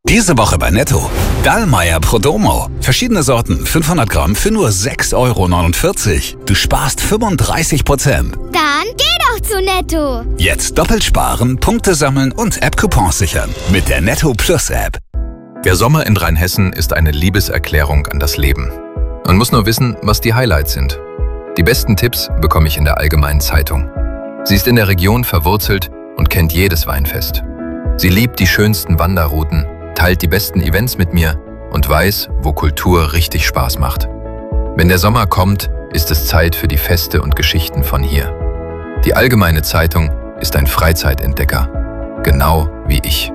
Diese Woche bei Netto. Dallmayr Prodomo. Verschiedene Sorten, 500 Gramm für nur 6,49 €. Du sparst 35%. Dann geh doch zu Netto. Jetzt doppelt sparen, Punkte sammeln und App-Coupons sichern. Mit der Netto Plus App. Der Sommer in Rheinhessen ist eine Liebeserklärung an das Leben. Man muss nur wissen, was die Highlights sind. Die besten Tipps bekomme ich in der Allgemeinen Zeitung. Sie ist in der Region verwurzelt und kennt jedes Weinfest. Sie liebt die schönsten Wanderrouten, teilt die besten Events mit mir und weiß, wo Kultur richtig Spaß macht. Wenn der Sommer kommt, ist es Zeit für die Feste und Geschichten von hier. Die Allgemeine Zeitung ist ein Freizeitentdecker, genau wie ich.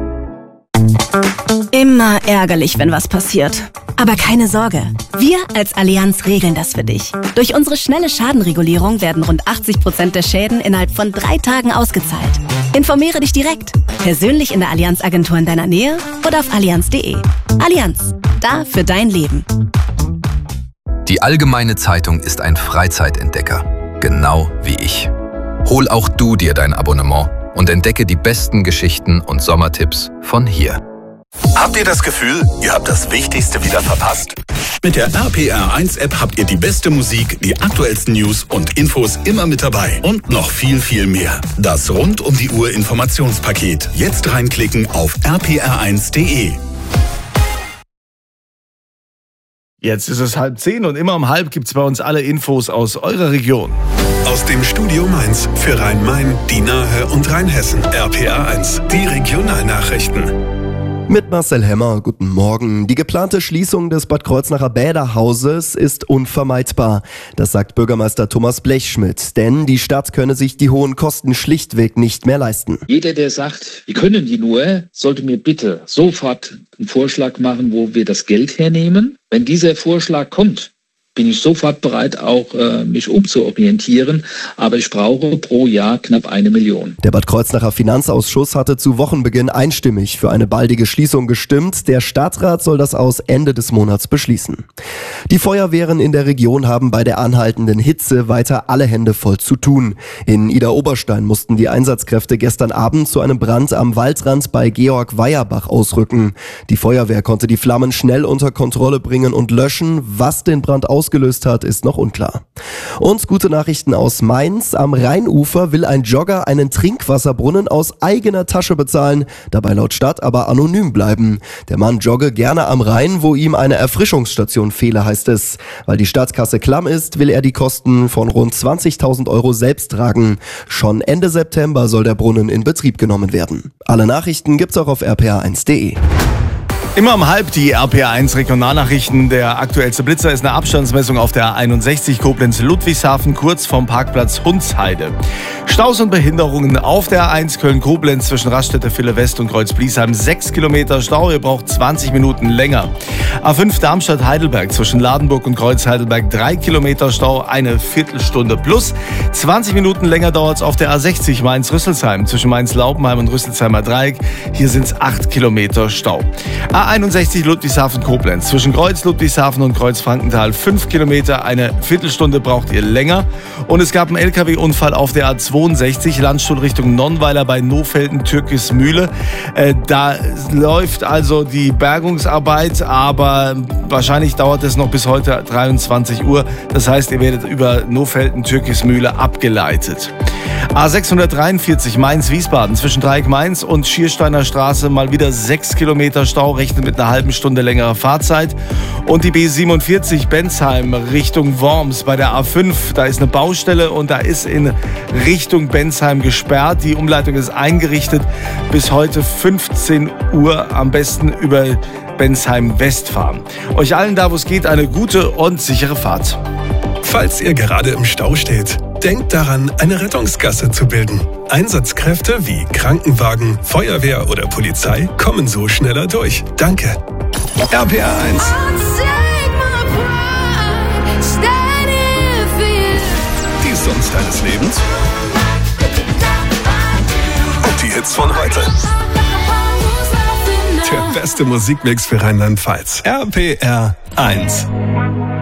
Immer ärgerlich, wenn was passiert. Aber keine Sorge, wir als Allianz regeln das für dich. Durch unsere schnelle Schadenregulierung werden rund 80% der Schäden innerhalb von 3 Tagen ausgezahlt. Informiere dich direkt, persönlich in der Allianz-Agentur in deiner Nähe oder auf allianz.de. Allianz, da für dein Leben. Die Allgemeine Zeitung ist ein Freizeitentdecker, genau wie ich. Hol auch du dir dein Abonnement und entdecke die besten Geschichten und Sommertipps von hier. Habt ihr das Gefühl, ihr habt das Wichtigste wieder verpasst? Mit der RPR1-App habt ihr die beste Musik, die aktuellsten News und Infos immer mit dabei. Und noch viel, viel mehr. Das Rund-um-die-Uhr-Informationspaket. Jetzt reinklicken auf rpr1.de. Jetzt ist es 9:30 und immer um 9:30 gibt's bei uns alle Infos aus eurer Region. Aus dem Studio Mainz für Rhein-Main, die Nahe und Rheinhessen. RPR1, die Regionalnachrichten. Mit Marcel Hemmer, guten Morgen. Die geplante Schließung des Bad Kreuznacher Bäderhauses ist unvermeidbar. Das sagt Bürgermeister Thomas Blechschmidt. Denn die Stadt könne sich die hohen Kosten schlichtweg nicht mehr leisten. Jeder, der sagt, wir können die nur, sollte mir bitte sofort einen Vorschlag machen, wo wir das Geld hernehmen. Wenn dieser Vorschlag kommt, bin ich sofort bereit, auch mich umzuorientieren. Aber ich brauche pro Jahr knapp 1 Million. Der Bad Kreuznacher Finanzausschuss hatte zu Wochenbeginn einstimmig für eine baldige Schließung gestimmt. Der Stadtrat soll das aus Ende des Monats beschließen. Die Feuerwehren in der Region haben bei der anhaltenden Hitze weiter alle Hände voll zu tun. In Idar-Oberstein mussten die Einsatzkräfte gestern Abend zu einem Brand am Waldrand bei Georg Weierbach ausrücken. Die Feuerwehr konnte die Flammen schnell unter Kontrolle bringen und löschen. Was den Brand ausgelöst hat, ist noch unklar. Und gute Nachrichten aus Mainz. Am Rheinufer will ein Jogger einen Trinkwasserbrunnen aus eigener Tasche bezahlen, dabei laut Stadt aber anonym bleiben. Der Mann jogge gerne am Rhein, wo ihm eine Erfrischungsstation fehle, heißt es. Weil die Staatskasse klamm ist, will er die Kosten von rund 20.000 € selbst tragen. Schon Ende September soll der Brunnen in Betrieb genommen werden. Alle Nachrichten gibt's auch auf rpr1.de. Immer um 9:30 die RPR1 Regionalnachrichten. Der aktuellste Blitzer ist eine Abstandsmessung auf der 61 Koblenz-Ludwigshafen, kurz vom Parkplatz Hundsheide. Staus und Behinderungen auf der A1 Köln-Koblenz zwischen Raststätte Ville West und Kreuz-Bliesheim. 6 Kilometer Stau, ihr braucht 20 Minuten länger. A5 Darmstadt-Heidelberg zwischen Ladenburg und Kreuz-Heidelberg. 3 Kilometer Stau, eine Viertelstunde plus. 20 Minuten länger dauert es auf der A60 Mainz-Rüsselsheim zwischen Mainz-Laupenheim und Rüsselsheimer Dreieck. Hier sind es 8 Kilometer Stau. A61 Ludwigshafen-Koblenz zwischen Kreuz-Ludwigshafen und Kreuz-Frankenthal. 5 Kilometer, eine Viertelstunde braucht ihr länger. Und es gab einen LKW-Unfall auf der A62 Landstuhl Richtung Nonnweiler bei Nofelden-Türkismühle. Da läuft also die Bergungsarbeit, aber wahrscheinlich dauert es noch bis heute 23 Uhr. Das heißt, ihr werdet über Nofelden-Türkismühle abgeleitet. A643 Mainz-Wiesbaden zwischen Dreieck Mainz und Schiersteiner Straße mal wieder 6 Kilometer Stau, rechnet mit einer halben Stunde längerer Fahrzeit. Und die B47 Bensheim Richtung Worms bei der A5, da ist eine Baustelle und da ist in Richtung Bensheim gesperrt. Die Umleitung ist eingerichtet bis heute 15 Uhr, am besten über Bensheim West fahren. Euch allen da, wo es geht, eine gute und sichere Fahrt. Falls ihr gerade im Stau steht, denkt daran, eine Rettungsgasse zu bilden. Einsatzkräfte wie Krankenwagen, Feuerwehr oder Polizei kommen so schneller durch. Danke. RPR1. Die Songs deines Lebens. Und die Hits von heute. Der beste Musikmix für Rheinland-Pfalz. RPR1.